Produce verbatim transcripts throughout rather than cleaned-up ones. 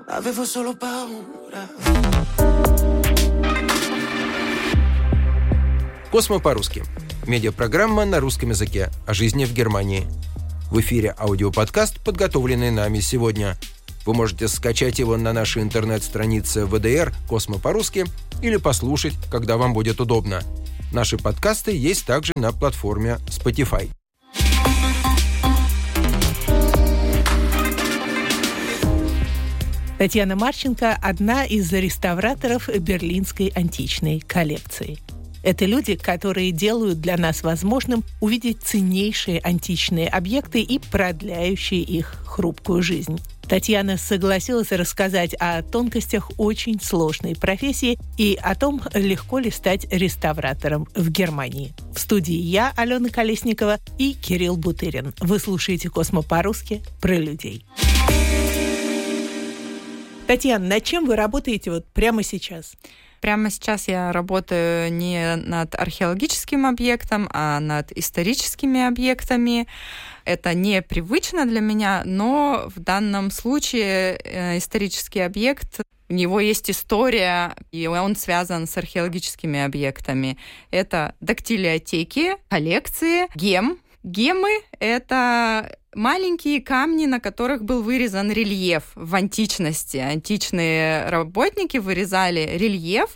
avevo solo paura. «Космо по-русски» – медиапрограмма на русском языке о жизни в Германии. В эфире аудиоподкаст, подготовленный нами сегодня. Вы можете скачать его на нашей интернет-странице вэ дэ эр «Космо по-русски» или послушать, когда вам будет удобно. Наши подкасты есть также на платформе Spotify. Татьяна Марченко – одна из реставраторов берлинской античной коллекции. Это люди, которые делают для нас возможным увидеть ценнейшие античные объекты и продляющие их хрупкую жизнь. Татьяна согласилась рассказать о тонкостях очень сложной профессии и о том, легко ли стать реставратором в Германии. В студии я, Алена Колесникова, и Кирилл Бутырин. Вы слушаете «Космо по-русски» про людей. Татьяна, над чем вы работаете вот прямо сейчас? Прямо сейчас я работаю не над археологическим объектом, а над историческими объектами. Это непривычно для меня, но в данном случае исторический объект, у него есть история, и он связан с археологическими объектами. Это дактилиотеки, коллекции, гем. Гемы — это маленькие камни, на которых был вырезан рельеф в античности. Античные работники вырезали рельеф,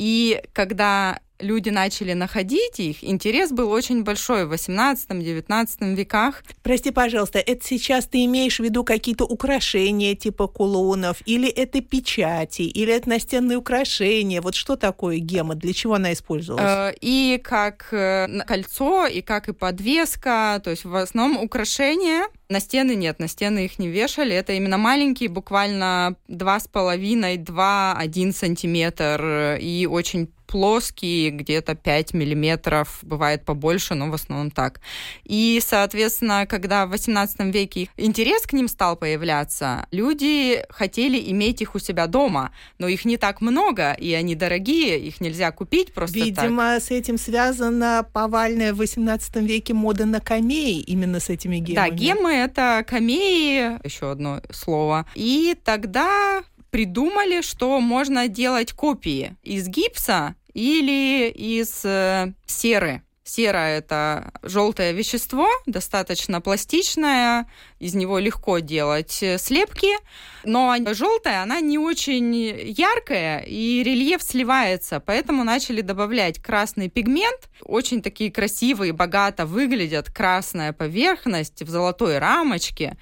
и когда люди начали находить их, интерес был очень большой в восемнадцатом-девятнадцатом веках. Прости, пожалуйста, это сейчас ты имеешь в виду какие-то украшения типа кулонов, или это печати, или это настенные украшения? Вот что такое гема? Для чего она использовалась? И как кольцо, и как и подвеска, то есть в основном украшения. На стены нет, на стены их не вешали. Это именно маленькие, буквально два с половиной, два, один сантиметр, и очень плоские, где-то пять миллиметров, бывает побольше, но в основном так. И, соответственно, когда в восемнадцатом веке интерес к ним стал появляться, люди хотели иметь их у себя дома, но их не так много, и они дорогие, их нельзя купить просто Видимо, так. Видимо, с этим связана повальная в восемнадцатом веке мода на камеи, именно с этими гемами. Да, гемы — это камеи, еще одно слово. И тогда придумали, что можно делать копии из гипса или из э, серы. Сера — это желтое вещество, достаточно пластичное, из него легко делать слепки, но желтая, она не очень яркая, и рельеф сливается, поэтому начали добавлять красный пигмент. Очень такие красивые, богато выглядят, красная поверхность в золотой рамочке,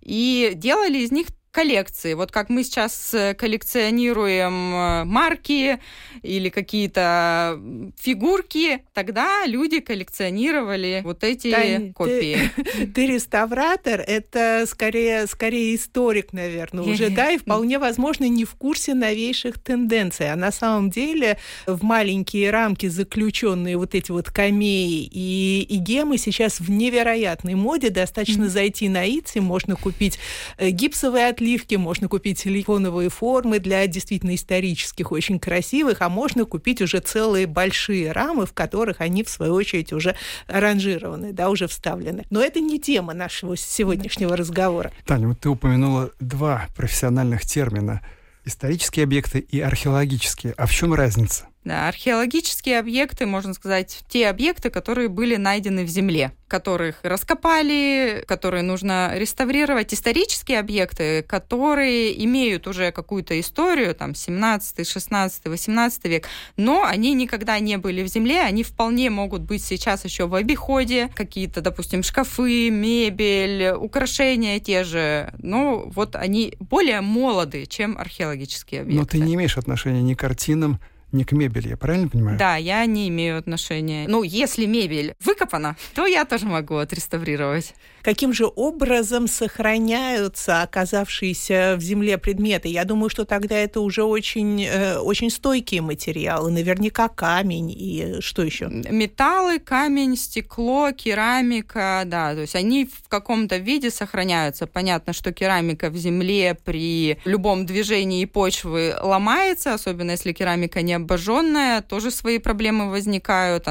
и делали из них коллекции. Вот как мы сейчас коллекционируем марки или какие-то фигурки, тогда люди коллекционировали вот эти Тань, копии. Ты, ты реставратор, это скорее, скорее историк, наверное, уже, да, и вполне возможно не в курсе новейших тенденций. А на самом деле в маленькие рамки заключенные вот эти вот камеи и, и гемы сейчас в невероятной моде. Достаточно mm-hmm. зайти на Etsy, можно купить гипсовые отливки, можно купить силиконовые формы для действительно исторических, очень красивых, а можно купить уже целые большие рамы, в которых они, в свою очередь, уже аранжированы, да, уже вставлены. Но это не тема нашего сегодняшнего разговора. Таня, вот ты упомянула два профессиональных термина – исторические объекты и археологические. А в чем разница? Да, археологические объекты, можно сказать, те объекты, которые были найдены в земле, которых раскопали, которые нужно реставрировать. Исторические объекты, которые имеют уже какую-то историю, там, семнадцатый, шестнадцатый, восемнадцатый век, но они никогда не были в земле, они вполне могут быть сейчас еще в обиходе, какие-то, допустим, шкафы, мебель, украшения те же, но вот они более молоды, чем археологические объекты. Но ты не имеешь отношения ни к картинам, не к мебели, я правильно понимаю? Да, я не имею отношения. Ну, если мебель выкопана, то я тоже могу отреставрировать. Каким же образом сохраняются оказавшиеся в земле предметы? Я думаю, что тогда это уже очень, э, очень стойкие материалы, наверняка камень и что еще? Металлы, камень, стекло, керамика, да, то есть они в каком-то виде сохраняются. Понятно, что керамика в земле при любом движении почвы ломается, особенно если керамика не обожженная, тоже свои проблемы возникают, она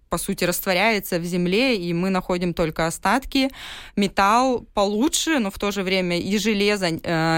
по сути, растворяется в земле, и мы находим только остатки. Металл получше, но в то же время и железо,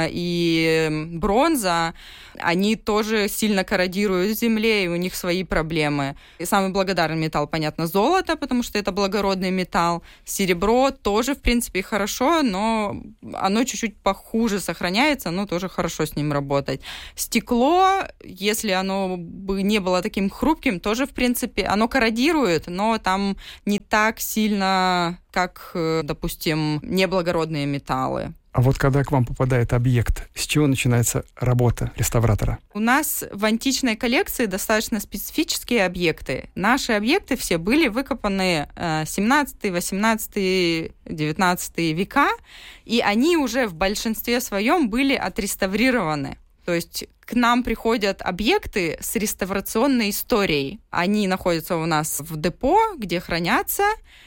и бронза, они тоже сильно корродируют в земле, и у них свои проблемы. И самый благодарный металл, понятно, золото, потому что это благородный металл. Серебро тоже, в принципе, хорошо, но оно чуть-чуть похуже сохраняется, но тоже хорошо с ним работать. Стекло, если оно бы не было таким хрупким, тоже, в принципе, оно корродирует, но там не так сильно, как, допустим, неблагородные металлы. А вот когда к вам попадает объект, с чего начинается работа реставратора? У нас в античной коллекции достаточно специфические объекты. Наши объекты все были выкопаны семнадцатый, восемнадцатый, девятнадцатый века, и они уже в большинстве своем были отреставрированы. То есть к нам приходят объекты с реставрационной историей. Они находятся у нас в депо, где хранятся,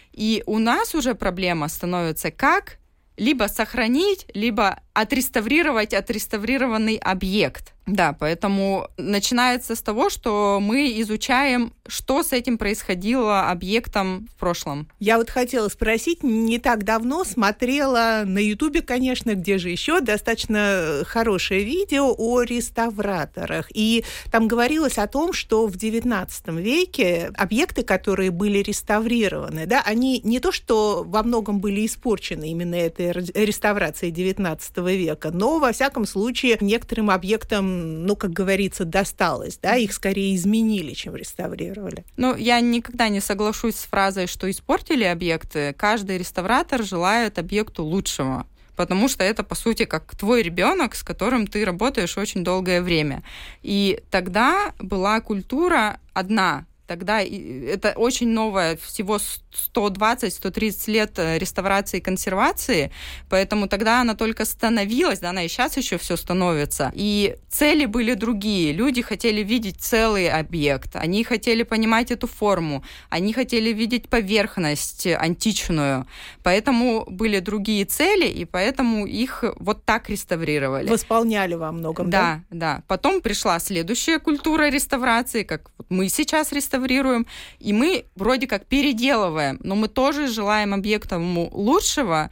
и у нас уже проблема становится как либо сохранить, либо отреставрировать отреставрированный объект. Да, поэтому начинается с того, что мы изучаем, что с этим происходило объектом в прошлом. Я вот хотела спросить, не так давно смотрела на Ютубе, конечно, где же еще, достаточно хорошее видео о реставраторах. И там говорилось о том, что в девятнадцатом веке объекты, которые были реставрированы, да, они не то что во многом были испорчены именно этой реставрацией девятнадцатого века, но, во всяком случае, некоторым объектам, ну, как говорится, досталось, да, их скорее изменили, чем реставрировали. Ну, я никогда не соглашусь с фразой, что испортили объекты. Каждый реставратор желает объекту лучшего, потому что это, по сути, как твой ребенок, с которым ты работаешь очень долгое время. И тогда была культура одна. Тогда это очень новое, всего сто двадцать - сто тридцать лет реставрации и консервации, поэтому тогда она только становилась, да, она и сейчас еще все становится. И цели были другие. Люди хотели видеть целый объект, они хотели понимать эту форму, они хотели видеть поверхность античную, поэтому были другие цели, и поэтому их вот так реставрировали. Восполняли во многом, да? Да, да. Потом пришла следующая культура реставрации, как мы сейчас реставрируем, и мы вроде как переделываем, но мы тоже желаем объекту лучшего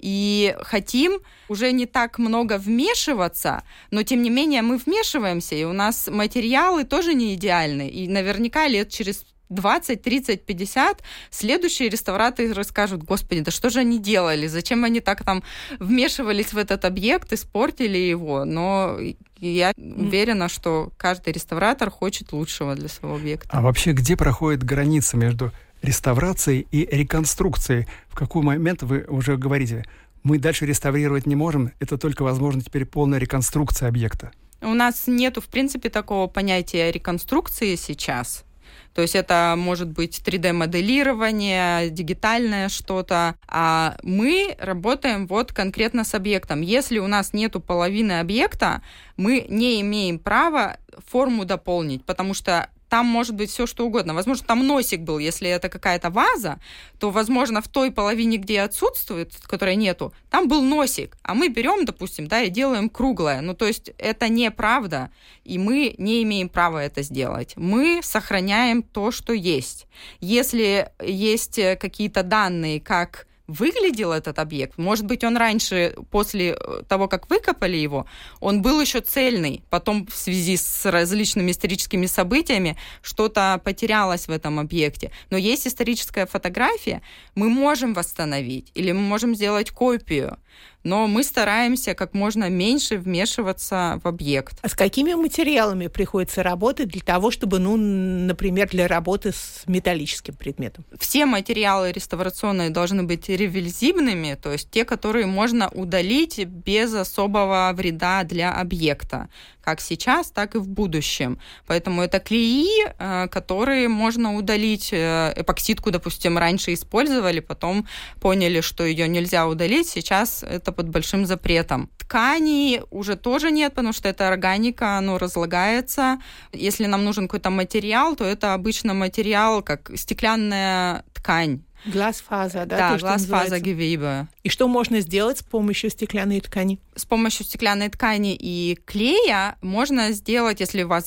и хотим уже не так много вмешиваться, но тем не менее мы вмешиваемся, и у нас материалы тоже не идеальны, и наверняка лет через двадцать, тридцать, пятьдесят следующие реставраторы расскажут: господи, да что же они делали, зачем они так там вмешивались в этот объект, испортили его, но я уверена, что каждый реставратор хочет лучшего для своего объекта. А вообще где проходит граница между реставрацией и реконструкцией? В какой момент вы уже говорите, мы дальше реставрировать не можем, это только возможно теперь полная реконструкция объекта? У нас нету, в принципе, такого понятия реконструкции сейчас. То есть это может быть три дэ-моделирование, дигитальное что-то. А мы работаем вот конкретно с объектом. Если у нас нету половины объекта, мы не имеем права форму дополнить, потому что там может быть все что угодно. Возможно, там носик был, если это какая-то ваза, то, возможно, в той половине, где отсутствует, которой нету, там был носик. А мы берем, допустим, да, и делаем круглое. Ну, то есть это неправда, и мы не имеем права это сделать. Мы сохраняем то, что есть. Если есть какие-то данные, как выглядел этот объект, может быть, он раньше, после того, как выкопали его, он был еще цельный, потом в связи с различными историческими событиями что-то потерялось в этом объекте. Но есть историческая фотография, мы можем восстановить, или мы можем сделать копию, но мы стараемся как можно меньше вмешиваться в объект. А с какими материалами приходится работать для того, чтобы, ну, например, для работы с металлическим предметом? Все материалы реставрационные должны быть ревизибными, то есть те, которые можно удалить без особого вреда для объекта, как сейчас, так и в будущем. Поэтому это клеи, которые можно удалить. Эпоксидку, допустим, раньше использовали, потом поняли, что ее нельзя удалить, сейчас это под большим запретом. Ткани уже тоже нет, потому что это органика, оно разлагается. Если нам нужен какой-то материал, то это обычно материал, как стеклянная ткань. Гласфаза, да? Да, гласфаза-гевебе. И что можно сделать с помощью стеклянной ткани? С помощью стеклянной ткани и клея можно сделать, если у вас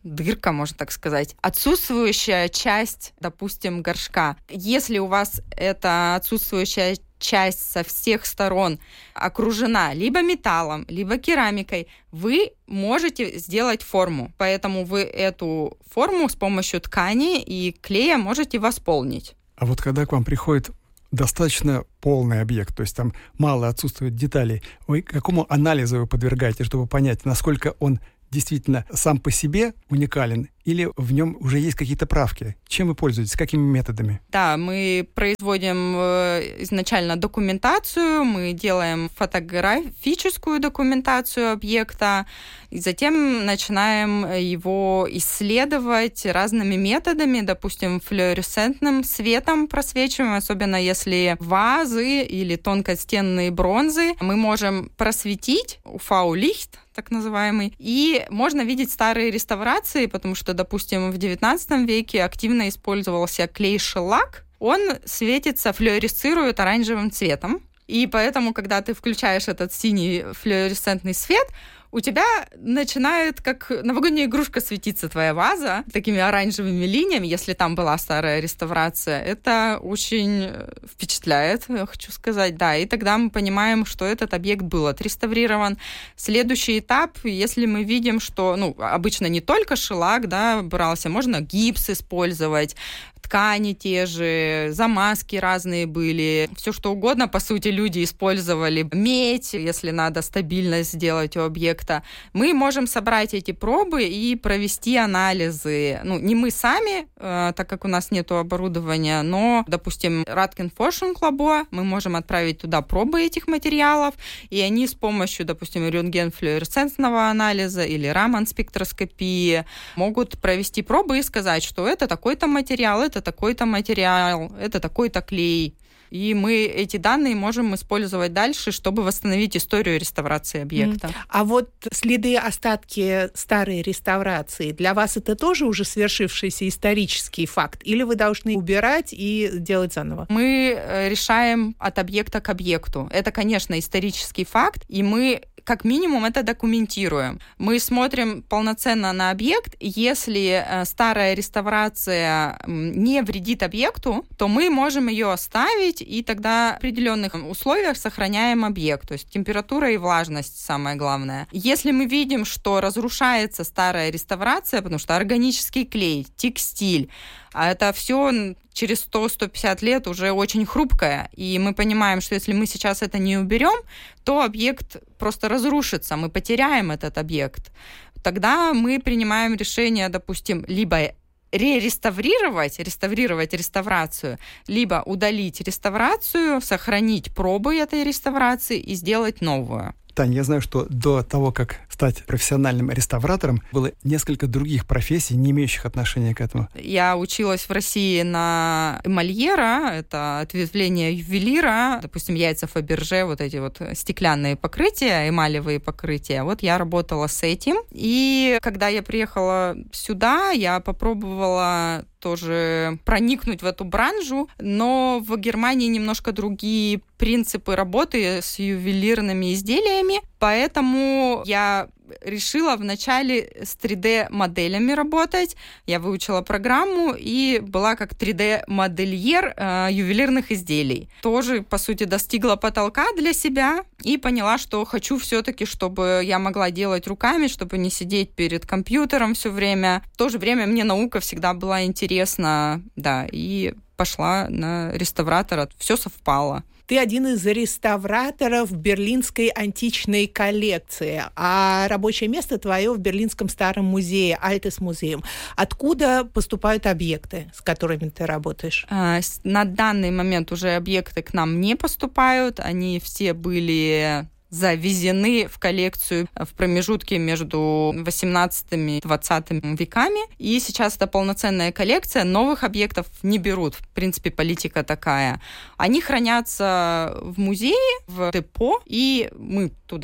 дырка, можно так сказать, отсутствующая часть, допустим, горшка. Если у вас эта отсутствующая часть со всех сторон окружена либо металлом, либо керамикой, вы можете сделать форму. Поэтому вы эту форму с помощью ткани и клея можете восполнить. А вот когда к вам приходит достаточно полный объект, то есть там мало отсутствует деталей, вы какому анализу вы подвергаете, чтобы понять, насколько он действительно сам по себе уникален, или в нем уже есть какие-то правки? Чем вы пользуетесь? Какими методами? Да, мы производим изначально документацию, мы делаем фотографическую документацию объекта, и затем начинаем его исследовать разными методами, допустим, флуоресцентным светом просвечиваем, особенно если вазы или тонкостенные бронзы. Мы можем просветить ю ви-лихт, так называемый, и можно видеть старые реставрации, потому что, допустим, в девятнадцатом веке активно использовался клей-шеллак. Он светится, флуоресцирует оранжевым цветом, и поэтому, когда ты включаешь этот синий флуоресцентный свет, у тебя начинает, как новогодняя игрушка, светиться твоя ваза такими оранжевыми линиями, если там была старая реставрация. Это очень впечатляет, я хочу сказать, да. И тогда мы понимаем, что этот объект был отреставрирован. Следующий этап, если мы видим, что, ну, обычно не только шеллак, да, брался, можно гипс использовать, ткани те же, замазки разные были, все что угодно, по сути, люди использовали. Медь, если надо стабильность сделать у объекта. Мы можем собрать эти пробы и провести анализы. Ну, не мы сами, э, так как у нас нет оборудования, но, допустим, Radken Forschungslabor, мы можем отправить туда пробы этих материалов, и они с помощью, допустим, рентген-флуоресцентного анализа или раман-спектроскопии могут провести пробы и сказать, что это такой-то материал, это такой-то материал, это такой-то клей. И мы эти данные можем использовать дальше, чтобы восстановить историю реставрации объекта. А вот следы, остатки старой реставрации, для вас это тоже уже свершившийся исторический факт? Или вы должны убирать и делать заново? Мы решаем от объекта к объекту. Это, конечно, исторический факт, и мы как минимум это документируем. Мы смотрим полноценно на объект. Если старая реставрация не вредит объекту, то мы можем ее оставить, и тогда в определенных условиях сохраняем объект. То есть температура и влажность самое главное. Если мы видим, что разрушается старая реставрация, потому что органический клей, текстиль, а это все через сто - сто пятьдесят лет уже очень хрупкое. И мы понимаем, что если мы сейчас это не уберем, то объект просто разрушится, мы потеряем этот объект. Тогда мы принимаем решение, допустим, либо ререставрировать, реставрировать реставрацию, либо удалить реставрацию, сохранить пробы этой реставрации и сделать новую. Таня, я знаю, что до того, как стать профессиональным реставратором, было несколько других профессий, не имеющих отношения к этому. Я училась в России на эмальера, это ответвление ювелира, допустим, яйца Фаберже, вот эти вот стеклянные покрытия, эмалевые покрытия. Вот я работала с этим. И когда я приехала сюда, я попробовала тоже проникнуть в эту бранжу, но в Германии немножко другие принципы работы с ювелирными изделиями, поэтому я решила вначале с три дэ-моделями работать. Я выучила программу и была как три дэ-модельер э, ювелирных изделий. Тоже, по сути, достигла потолка для себя и поняла, что хочу все-таки, чтобы я могла делать руками, чтобы не сидеть перед компьютером все время. В то же время мне наука всегда была интересна, да, и пошла на реставратора. Все совпало. Ты один из реставраторов Берлинской античной коллекции, а рабочее место твое в Берлинском старом музее, Altes Museum. Откуда поступают объекты, с которыми ты работаешь? А, на данный момент уже объекты к нам не поступают. Они все были завезены в коллекцию в промежутке между восемнадцатым и двадцатым веками. И сейчас это полноценная коллекция. Новых объектов не берут. В принципе, политика такая. Они хранятся в музее, в депо, и мы туда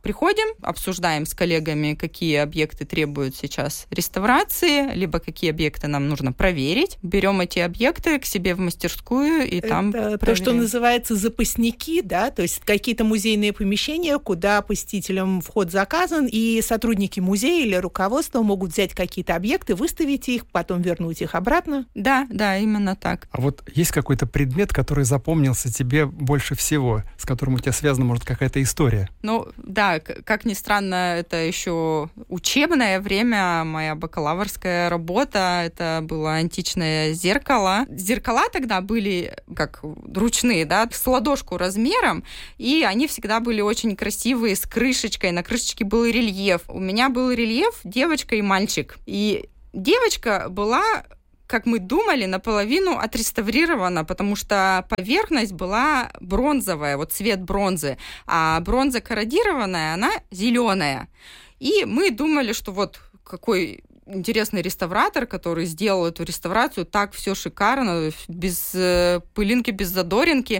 приходим, обсуждаем с коллегами, какие объекты требуют сейчас реставрации, либо какие объекты нам нужно проверить. Берем эти объекты к себе в мастерскую и Это там то, проверяем. что называется запасники, да, то есть какие-то музейные помещения, куда посетителям вход заказан, и сотрудники музея или руководства могут взять какие-то объекты, выставить их, потом вернуть их обратно. Да, да, именно так. А вот есть какой-то предмет, который запомнился тебе больше всего, с которым у тебя связана, может, какая-то история? Ну, да, как ни странно, это еще учебное время, моя бакалаврская работа, это было античное зеркало. Зеркала тогда были как ручные, да, с ладошку размером, и они всегда были очень красивые, с крышечкой, на крышечке был рельеф. У меня был рельеф девочка и мальчик, и девочка была, как мы думали, наполовину отреставрирована, потому что поверхность была бронзовая, вот цвет бронзы, а бронза корродированная, она зеленая. И мы думали, что вот какой интересный реставратор, который сделал эту реставрацию, так все шикарно, без пылинки, без задоринки.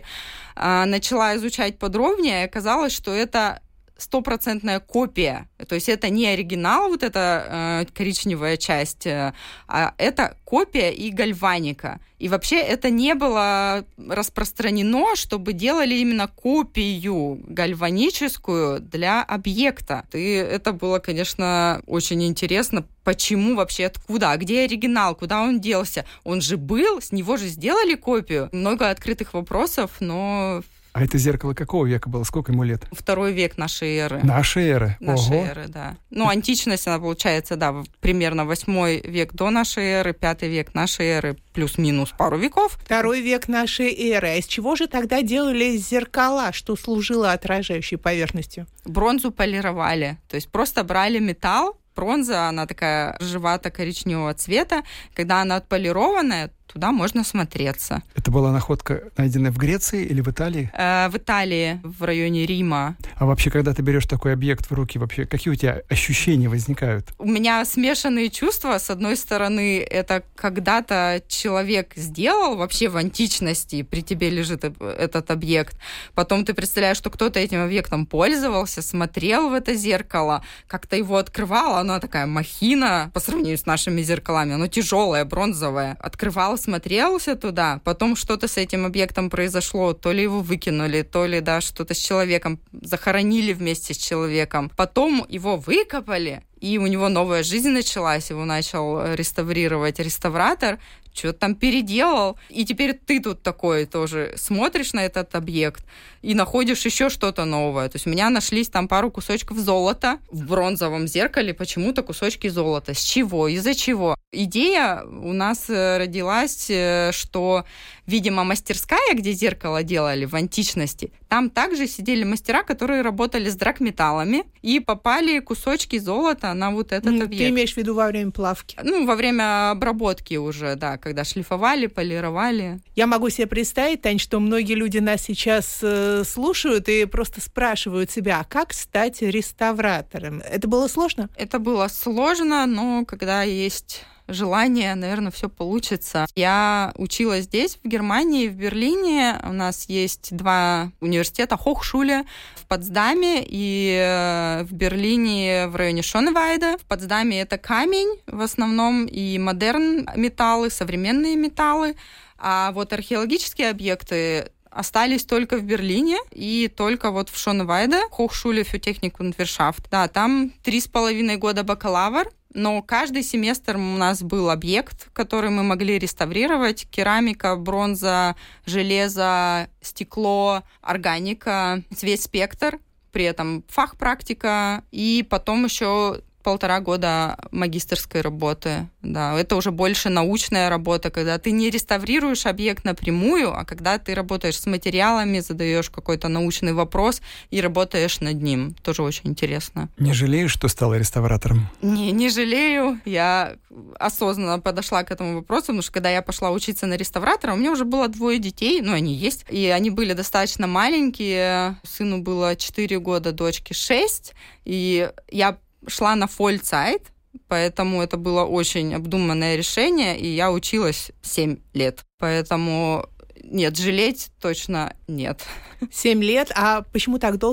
Начала изучать подробнее, и оказалось, что это стопроцентная копия. То есть это не оригинал, вот эта э, коричневая часть, э, а это копия и гальваника. И вообще это не было распространено, чтобы делали именно копию гальваническую для объекта. И это было, конечно, очень интересно. Почему вообще, откуда, а где оригинал, куда он делся? Он же был, с него же сделали копию. Много открытых вопросов, но... А это зеркало какого века было? Сколько ему лет? Второй век нашей эры. Нашей эры? Нашей Ого. эры, да. Ну, античность, она получается, да, примерно восьмой век до нашей эры, пятый век нашей эры, плюс-минус пару веков. Второй век нашей эры. А из чего же тогда делали зеркала, что служило отражающей поверхностью? Бронзу полировали. То есть просто брали металл, бронза, она такая рыжевато-коричневого цвета. Когда она отполированная, туда можно смотреться. Это была находка, найденная в Греции или в Италии? Э, в Италии, в районе Рима. А вообще, когда ты берешь такой объект в руки, вообще, какие у тебя ощущения возникают? У меня смешанные чувства. С одной стороны, это когда-то человек сделал вообще в античности, при тебе лежит этот объект. Потом ты представляешь, что кто-то этим объектом пользовался, смотрел в это зеркало, как-то его открывал, оно такая махина по сравнению с нашими зеркалами, оно тяжелое, бронзовое. Открывал, смотрелся туда, потом что-то с этим объектом произошло, то ли его выкинули, то ли, да, что-то с человеком, захоронили вместе с человеком, потом его выкопали, и у него новая жизнь началась, его начал реставрировать реставратор, что-то там переделал, и теперь ты тут такой тоже смотришь на этот объект и находишь еще что-то новое. То есть у меня нашлись там пару кусочков золота в бронзовом зеркале, почему-то кусочки золота. С чего? Из-за чего? Идея у нас родилась, что, видимо, мастерская, где зеркало делали в античности, там также сидели мастера, которые работали с драгметаллами, и попали кусочки золота на вот этот ну, объект. Ты имеешь в виду во время плавки? Ну, во время обработки уже, да, когда шлифовали, полировали. Я могу себе представить, Тань, что многие люди нас сейчас э, слушают и просто спрашивают себя, а как стать реставратором? Это было сложно? Это было сложно, но когда есть желание, наверное, все получится. Я училась здесь, в Германии, в Берлине. У нас есть два университета, Хохшуле в Потсдаме и в Берлине в районе Шоневайде. В Потсдаме это камень в основном и модерн металлы, современные металлы. А вот археологические объекты остались только в Берлине и только вот в Шоневайде, Hochschule für Technik und Wirtschaft. Да, там три с половиной года бакалавр, но каждый семестр у нас был объект, который мы могли реставрировать. Керамика, бронза, железо, стекло, органика, весь спектр. При этом фахпрактика и потом еще полтора года магистерской работы. Да, это уже больше научная работа, когда ты не реставрируешь объект напрямую, а когда ты работаешь с материалами, задаешь какой-то научный вопрос и работаешь над ним. Тоже очень интересно. Не жалеешь, что стала реставратором? Не, не жалею. Я осознанно подошла к этому вопросу, потому что когда я пошла учиться на реставратора, у меня уже было двое детей, ну, они есть, и они были достаточно маленькие. Сыну было четыре года, дочке шесть, и я шла на фолльцайт, поэтому это было очень обдуманное решение, и я училась семь лет. Поэтому нет, жалеть точно нет. Семь лет? А почему так долго?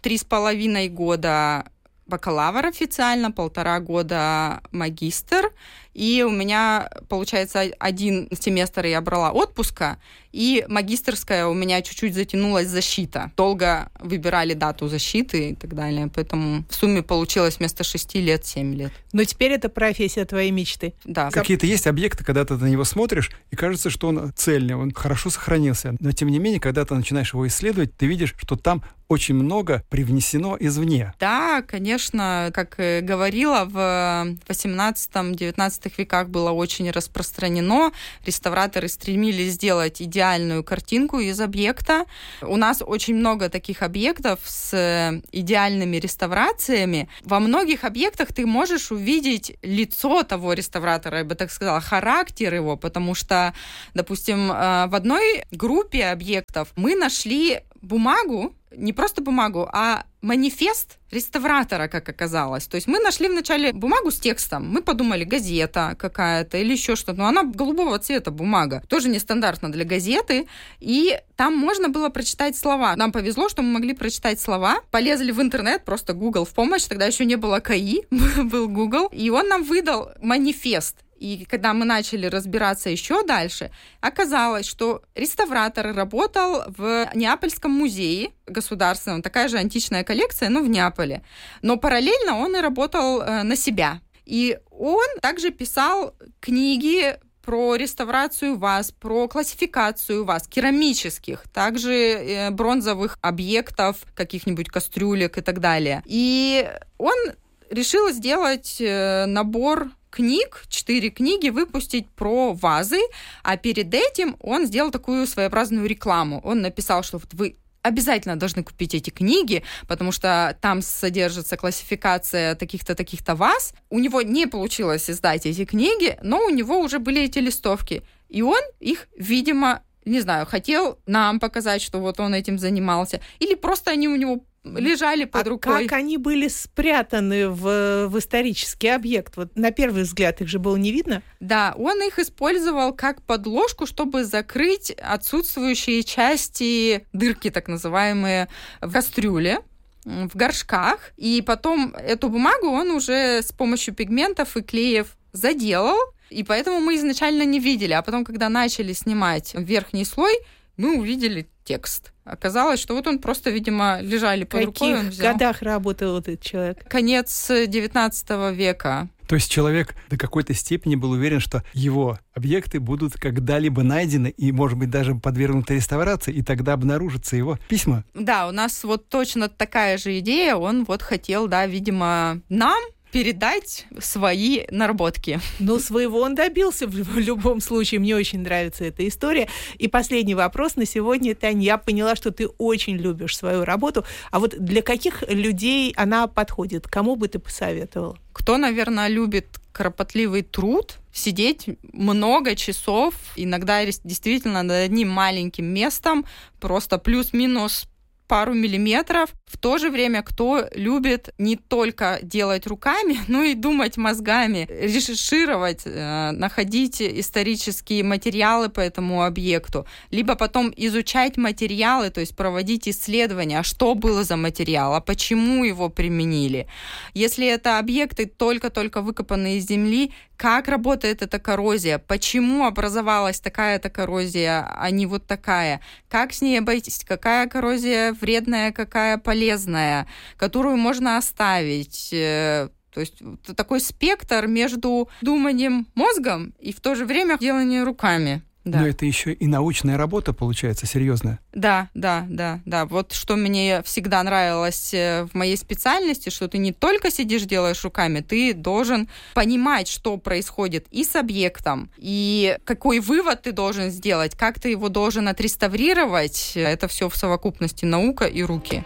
три с половиной года бакалавр официально, полтора года магистр. И у меня, получается, один семестр я брала отпуска, и магистерская у меня чуть-чуть затянулась защита. Долго выбирали дату защиты и так далее, поэтому в сумме получилось вместо шести лет семь лет. Но теперь это профессия твоей мечты. Да. Какие-то есть объекты, когда ты на него смотришь, и кажется, что он цельный, он хорошо сохранился. Но, тем не менее, когда ты начинаешь его исследовать, ты видишь, что там очень много привнесено извне. Да, конечно, как говорила, в восемнадцатом-девятнадцатом веках было очень распространено. Реставраторы стремились сделать идеальную картинку из объекта. У нас очень много таких объектов с идеальными реставрациями. Во многих объектах ты можешь увидеть лицо того реставратора, я бы так сказала, характер его, потому что, допустим, в одной группе объектов мы нашли бумагу, не просто бумагу, а манифест реставратора, как оказалось. То есть мы нашли вначале бумагу с текстом. Мы подумали, газета какая-то или еще что-то. Но она голубого цвета бумага. Тоже нестандартно для газеты. И там можно было прочитать слова. Нам повезло, что мы могли прочитать слова. Полезли в интернет, просто Google в помощь. Тогда еще не было КАИ, был Google. И он нам выдал манифест. И когда мы начали разбираться еще дальше, оказалось, что реставратор работал в Неапольском музее государственном, такая же античная коллекция, но в Неаполе. Но параллельно он и работал э, на себя. И он также писал книги про реставрацию ваз, про классификацию ваз, керамических, также э, бронзовых объектов, каких-нибудь кастрюлек и так далее. И он решил сделать э, набор книг, четыре книги выпустить про вазы, а перед этим он сделал такую своеобразную рекламу. Он написал, что вот вы обязательно должны купить эти книги, потому что там содержится классификация таких-то, таких-то ваз. У него не получилось издать эти книги, но у него уже были эти листовки. И он их, видимо, не знаю, хотел нам показать, что вот он этим занимался, или просто они у него лежали под а рукой. Как они были спрятаны в, в исторический объект? Вот на первый взгляд их же было не видно. Да, он их использовал как подложку, чтобы закрыть отсутствующие части, дырки так называемые, в кастрюле, в горшках. И потом эту бумагу он уже с помощью пигментов и клеев заделал, и поэтому мы изначально не видели. А потом, когда начали снимать верхний слой, мы увидели текст. Оказалось, что вот он просто, видимо, лежали под В рукой. В каких годах работал этот человек? Конец девятнадцатого века. То есть человек до какой-то степени был уверен, что его объекты будут когда-либо найдены и, может быть, даже подвергнуты реставрации, и тогда обнаружатся его письма. Да, у нас вот точно такая же идея. Он вот хотел, да, видимо, нам передать свои наработки. Ну, своего он добился в любом случае. Мне очень нравится эта история. И последний вопрос на сегодня, Тань. Я поняла, что ты очень любишь свою работу. А вот для каких людей она подходит? Кому бы ты посоветовала? Кто, наверное, любит кропотливый труд, сидеть много часов, иногда действительно над одним маленьким местом, просто плюс-минус пару миллиметров. В то же время, кто любит не только делать руками, но и думать мозгами, рešершировать, э, находить исторические материалы по этому объекту, либо потом изучать материалы, то есть проводить исследования, а что было за материал, а почему его применили. Если это объекты только-только выкопанные из земли, как работает эта коррозия, почему образовалась такая-то коррозия, а не вот такая, как с ней обойтись, какая коррозия вредная, какая полезная, которую можно оставить. То есть такой спектр между думанием мозгом и в то же время деланием руками. Да. Но это еще и научная работа, получается, серьезная. Да, да, да, да. Вот что мне всегда нравилось в моей специальности, что ты не только сидишь, делаешь руками, ты должен понимать, что происходит и с объектом, и какой вывод ты должен сделать, как ты его должен отреставрировать. Это все в совокупности наука и руки.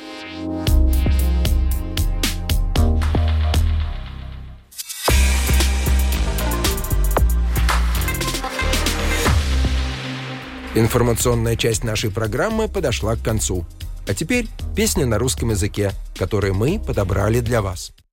Информационная часть нашей программы подошла к концу. А теперь песня на русском языке, которую мы подобрали для вас.